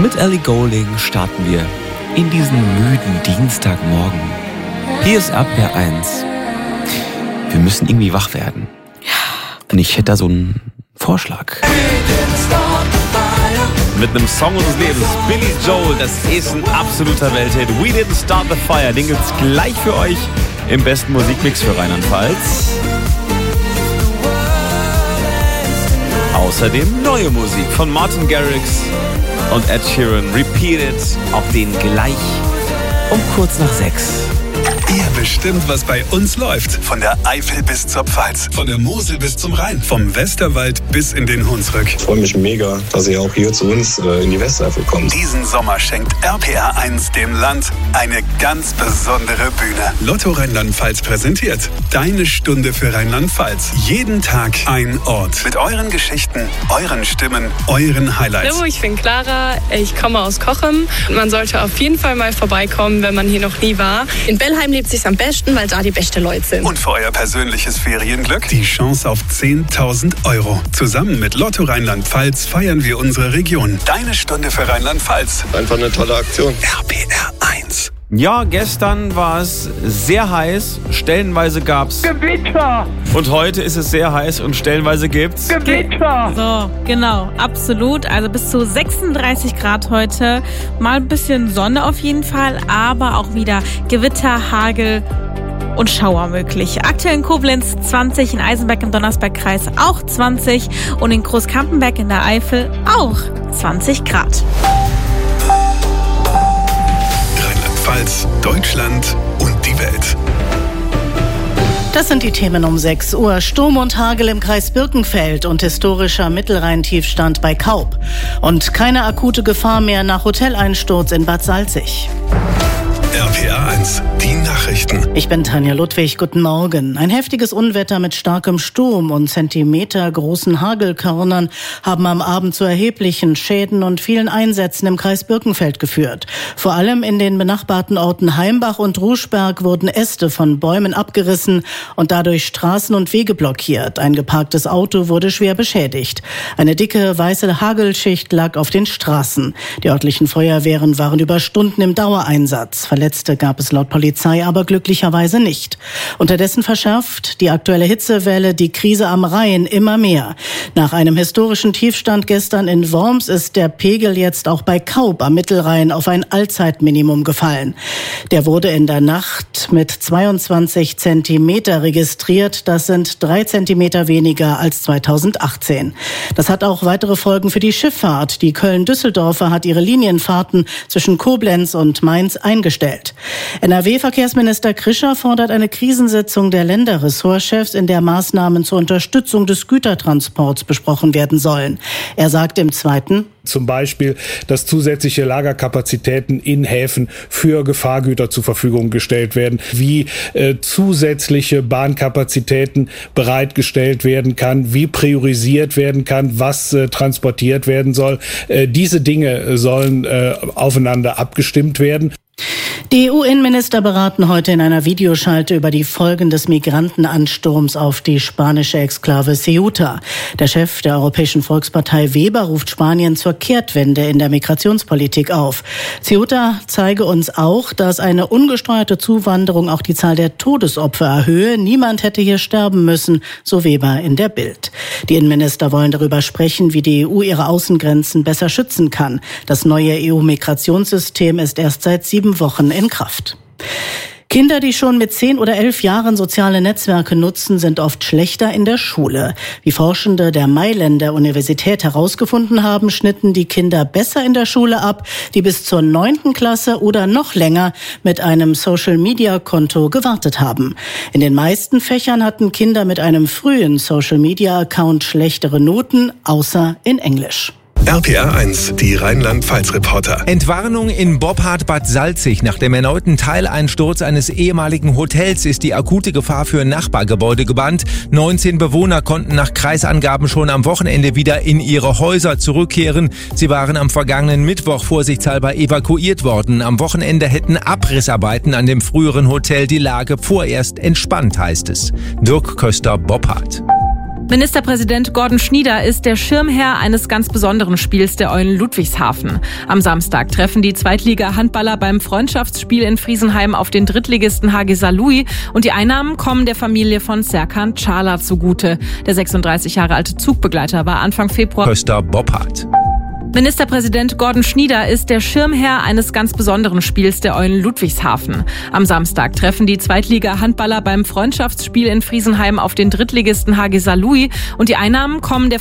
Mit Ellie Goulding starten wir in diesen müden Dienstagmorgen. Hier ist RPR 1. Wir müssen irgendwie wach werden. Und ich hätte da so einen Vorschlag. Mit einem Song unseres Lebens, Billy Joel, das ist ein absoluter Welthit. We Didn't Start the Fire, den gibt's gleich für euch im besten Musikmix für Rheinland-Pfalz. Außerdem neue Musik von Martin Garrix und Ed Sheeran, Repeated, auch den gleich um kurz nach 6. Ihr bestimmt, was bei uns läuft. Von der Eifel bis zur Pfalz, von der Mosel bis zum Rhein, vom Westerwald bis in den Hunsrück. Ich freue mich mega, dass ihr auch hier zu uns in die Westeifel kommt. Diesen Sommer schenkt RPR 1 dem Land eine ganz besondere Bühne. Lotto Rheinland-Pfalz präsentiert Deine Stunde für Rheinland-Pfalz. Jeden Tag ein Ort. Mit euren Geschichten, euren Stimmen, euren Highlights. Hallo, ich bin Clara, ich komme aus Cochem. Man sollte auf jeden Fall mal vorbeikommen, wenn man hier noch nie war. In Bellheim lebt sich's am besten, weil da die besten Leute sind. Und für euer persönliches Ferienglück die Chance auf 10.000 €. Zusammen mit Lotto Rheinland-Pfalz feiern wir unsere Region. Deine Stunde für Rheinland-Pfalz. Einfach eine tolle Aktion. RPR 1. Ja, gestern war es sehr heiß, stellenweise gab's Gewitter! Und heute ist es sehr heiß und stellenweise gibt's Gewitter! So, genau, absolut. Also bis zu 36 Grad heute. Mal ein bisschen Sonne auf jeden Fall, aber auch wieder Gewitter, Hagel und Schauer möglich. Aktuell in Koblenz 20, in Eisenberg im Donnersbergkreis auch 20 und in Großkampenberg in der Eifel auch 20 Grad. Rheinland-Pfalz, Deutschland und die Welt. Das sind die Themen um 6 Uhr. Sturm und Hagel im Kreis Birkenfeld und historischer Mittelrhein-Tiefstand bei Kaub. Und keine akute Gefahr mehr nach Hoteleinsturz in Bad Salzig. RPR 1, die Nachrichten. Ich bin Tanja Ludwig, guten Morgen. Ein heftiges Unwetter mit starkem Sturm und zentimetergroßen Hagelkörnern haben am Abend zu erheblichen Schäden und vielen Einsätzen im Kreis Birkenfeld geführt. Vor allem in den benachbarten Orten Heimbach und Ruschberg wurden Äste von Bäumen abgerissen und dadurch Straßen und Wege blockiert. Ein geparktes Auto wurde schwer beschädigt. Eine dicke weiße Hagelschicht lag auf den Straßen. Die örtlichen Feuerwehren waren über Stunden im Dauereinsatz. Verletzte gab es laut Polizei aber glücklicherweise nicht. Unterdessen verschärft die aktuelle Hitzewelle die Krise am Rhein immer mehr. Nach einem historischen Tiefstand gestern in Worms ist der Pegel jetzt auch bei Kaub am Mittelrhein auf ein Allzeitminimum gefallen. Der wurde in der Nacht mit 22 Zentimeter registriert. Das sind 3 Zentimeter weniger als 2018. Das hat auch weitere Folgen für die Schifffahrt. Die Köln-Düsseldorfer hat ihre Linienfahrten zwischen Koblenz und Mainz eingestellt. NRW-Verkehrsminister Krischer fordert eine Krisensitzung der Länderressortchefs, in der Maßnahmen zur Unterstützung des Gütertransports besprochen werden sollen. Er sagt im Zweiten: Zum Beispiel, dass zusätzliche Lagerkapazitäten in Häfen für Gefahrgüter zur Verfügung gestellt werden, wie zusätzliche Bahnkapazitäten bereitgestellt werden kann, wie priorisiert werden kann, was transportiert werden soll. Diese Dinge sollen aufeinander abgestimmt werden. Die EU-Innenminister beraten heute in einer Videoschalte über die Folgen des Migrantenansturms auf die spanische Exklave Ceuta. Der Chef der Europäischen Volkspartei Weber ruft Spanien zur Kehrtwende in der Migrationspolitik auf. Ceuta zeige uns auch, dass eine ungesteuerte Zuwanderung auch die Zahl der Todesopfer erhöhe. Niemand hätte hier sterben müssen, so Weber in der Bild. Die Innenminister wollen darüber sprechen, wie die EU ihre Außengrenzen besser schützen kann. Das neue EU-Migrationssystem ist erst seit 7 Wochen in Kraft. Kinder, die schon mit 10 oder 11 Jahren soziale Netzwerke nutzen, sind oft schlechter in der Schule. Wie Forschende der Mailänder Universität herausgefunden haben, schnitten die Kinder besser in der Schule ab, die bis zur 9. Klasse oder noch länger mit einem Social-Media-Konto gewartet haben. In den meisten Fächern hatten Kinder mit einem frühen Social-Media-Account schlechtere Noten, außer in Englisch. RPR 1, die Rheinland-Pfalz-Reporter. Entwarnung in Boppard Bad Salzig. Nach dem erneuten Teileinsturz eines ehemaligen Hotels ist die akute Gefahr für Nachbargebäude gebannt. 19 Bewohner konnten nach Kreisangaben schon am Wochenende wieder in ihre Häuser zurückkehren. Sie waren am vergangenen Mittwoch vorsichtshalber evakuiert worden. Am Wochenende hätten Abrissarbeiten an dem früheren Hotel die Lage vorerst entspannt, heißt es. Dirk Köster, Boppard. Ministerpräsident Gordon Schnieder ist der Schirmherr eines ganz besonderen Spiels der Eulen Ludwigshafen. Am Samstag treffen die Zweitliga-Handballer beim Freundschaftsspiel in Friesenheim auf den Drittligisten HG Saarlouis und die Einnahmen kommen der Familie von Serkan Çağlar zugute. Der 36 Jahre alte Zugbegleiter war Anfang Februar Köster Boppard. Ministerpräsident Gordon Schnieder ist der Schirmherr eines ganz besonderen Spiels der Eulen Ludwigshafen. Am Samstag treffen die Zweitliga-Handballer beim Freundschaftsspiel in Friesenheim auf den Drittligisten HG Saarlouis und die Einnahmen kommen der